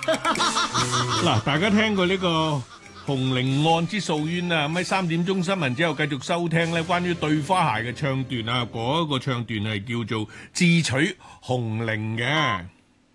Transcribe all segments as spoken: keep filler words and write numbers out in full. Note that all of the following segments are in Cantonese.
嗱，大家聽過呢個紅伶案之訴冤啊？咁喺三點鐘新聞之後繼續收聽咧，關於對花鞋嘅唱段啊，嗰一個唱段係叫做智取紅伶嘅。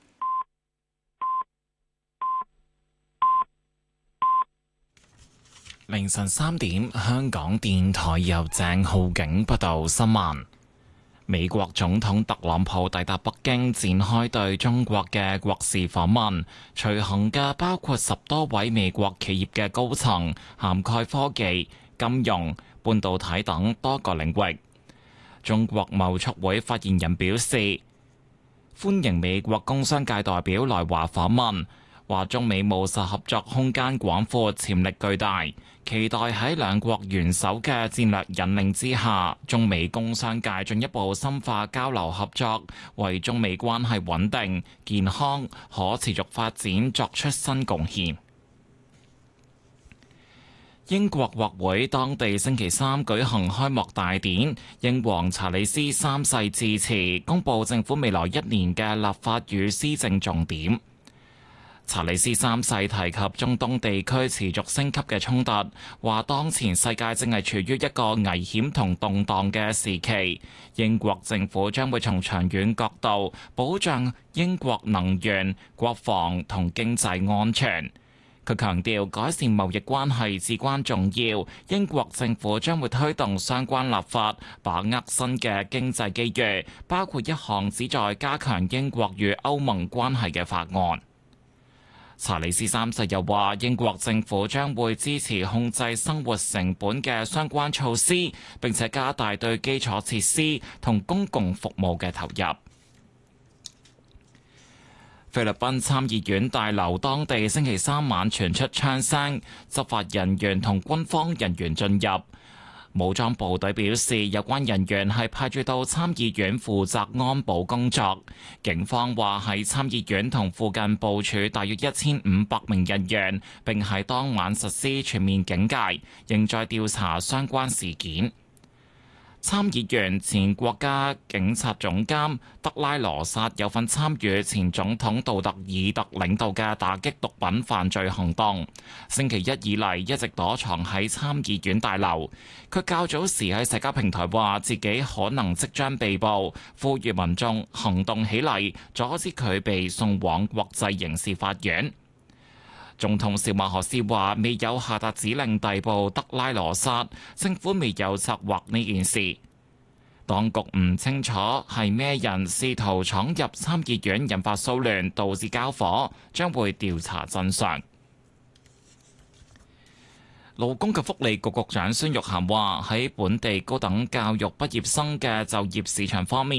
凌晨三點，香港電台由鄭浩景報道新聞。美國總統特朗普抵達北京，展開對中國嘅國事訪問。隨行嘅包括十多位美國企業嘅高層，涵蓋科技、金融、半導體等多個領域。中國貿促會發言人表示，歡迎美國工商界代表來華訪問，話中美務實合作空間廣闊，潛力巨大。期待喺兩國元首嘅戰略引領之下，中美工商界進一步深化交流合作，為中美關係穩定、健康、可持續發展作出新貢獻。英國國會當地星期三舉行開幕大典，英皇查理斯三世致辭，公布政府未來一年嘅立法與施政重點。查理斯三世提及中東地區持續升級嘅衝突，話當前世界正係處於一個危險同動盪嘅時期，英國政府將會從長遠角度保障英國能源、國防同經濟安全。佢強調改善貿易關係至關重要，英國政府將會推動相關立法，把握新嘅經濟機遇，包括一項旨在加強英國與歐盟關係嘅法案。查理斯三世又話，英國政府將會支持控制生活成本嘅相關措施，並且加大對基礎設施同公共服務嘅投入。菲律賓參議院大樓當地星期三晚傳出槍聲，執法人員同軍方人員進入。武裝部隊表示，有關人員係派駐到參議院負責安保工作。警方話喺參議院同附近部署大約一千五百名人員，並喺當晚實施全面警戒，仍在調查相關事件。參議員前國家警察總監德拉羅薩有份參與前總統杜特爾特領導嘅打擊毒品犯罪行動，星期一以嚟一直躲藏喺參議院大樓。佢較早時喺社交平台話自己可能即將被捕，呼籲民眾行動起嚟，阻止佢被送往國際刑事法院。總統小馬可斯話未有下達指令逮捕德拉羅薩，政府未有策劃呢件事。當局唔清楚係咩人試圖闖入參議院引發騷亂，導致交火，將會調查真相。勞工及福利局局長孫玉菡話喺本地高等教育畢業生嘅就業市場方面，